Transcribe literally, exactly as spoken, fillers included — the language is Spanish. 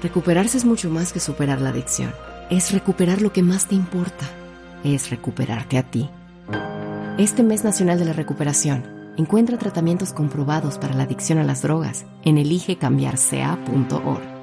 Recuperarse es mucho más que superar la adicción. Es recuperar lo que más te importa. Es recuperarte a ti. Este mes nacional de la recuperación, encuentra tratamientos comprobados para la adicción a las drogas en elige cambiar c a punto org.